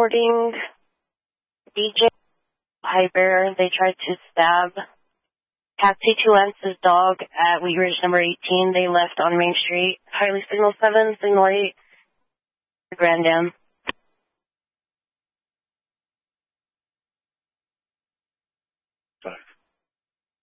reporting DJ Hyper. They tried to stab Patsy Lance's dog at Wheat Ridge number 18. They left on Main Street. Highly Signal 7, Signal 8, Grand Dam.